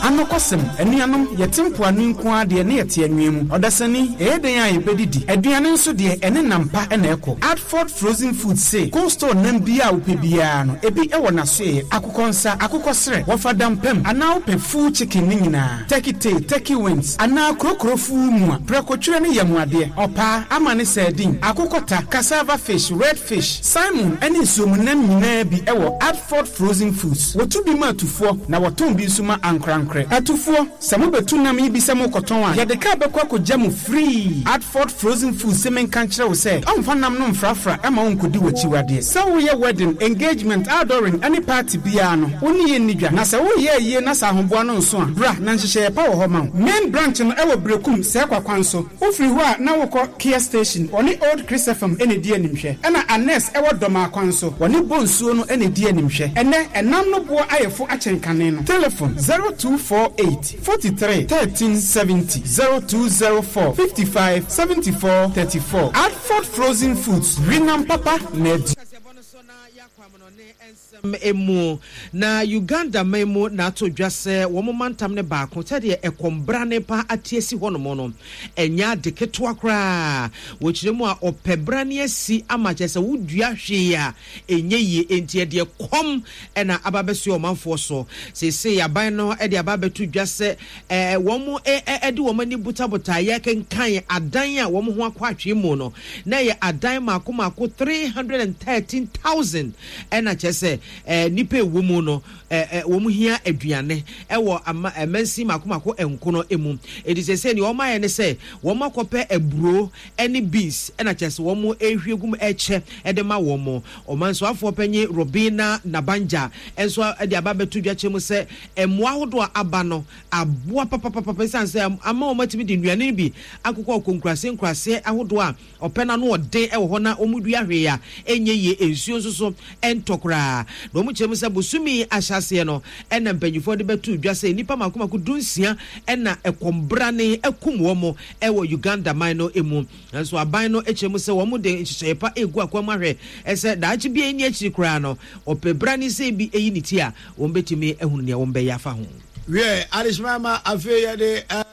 anokosem enuanom yetimpo anu nko ade ne yete anwemu odasani eden a yebedidi aduane nso de ene nampa ene eko Adford Frozen Food say cold store nam bia opebia no ebi ewo naso akokonsa akokosre wofadam pem ana ope full chicken nyina turkey wings ana krokro fu mu a prekotwere ne yamuade opa amane sardine akokota cassava fish red fish salmon ene somunam nyina bi ewo Adford Frozen Foods wotu bi ma tufo na woton bi suma ankrankre atufo samo betu nam yi bi samo koton a yede ka bekwa ko jamu free Adford Frozen Foods semen kanchre wo se amfa nam no mfrafra ema wonkodi wachiwade so wo ye wedding engagement outdooring any party bia no woni ye nidwa na se wo ye na sa ahoboa no nso a bra na nhyehyɛ pa wo ho ma main branch no ewo brekum se kwakwan so wo free ho a na wokɔ Kia station oni Old Chris FM ene die nimhwɛ ena Anes ewo doma kwan so oni bonsuo no ene die nimhwɛ ene enam no bo ayefo akyenkane no telephone 0248 43 1370 0204 55 74 34 Adford Frozen Foods Winam Papa Ned emu na Uganda memo na to dwase wo mantam ne ba ko tede ekombra ne pa atiesi hono no enya de keto akra wo kiremu a opebra ne asi amachese wudua hwe a enye ye entie de kom ena ababesu omanfo so sese yaban no e de ababetu dwase wo mu de wo mani butabota ye kenkan adan a wo ho akwatwe mu no na ye adan mako 313,000 ena chese nipe womu no womu hia aduane ewo amansi makomako enkono emu edisese ni oma ye ne se woma kope eburo eni beans ena chese womu ehwiegum eche edema womo omanso afo penye Robina Nabanja enso de ababetu dwache mu se emu ahodo aba no aboa papa sanse ama omatimi de nduane bi akokọ konkurase ahodo a opena no ode ewo ho na omudua hwe ya enye ye ensuo nso entokra no mu chemu se busumi ahyase no ena mpanyifo de betu dwase nipa makomako dunsia ena ekombra ne ekum wo mo ewo Uganda mino emu nso aban no echemu se wo mu de nhyepa egu akwamahwe ese daachi bi eni achiri kura no opebra ni se bi eyi niti a wo mbetimi ehunu ne wo mbe yafa ho we arishmama afeye de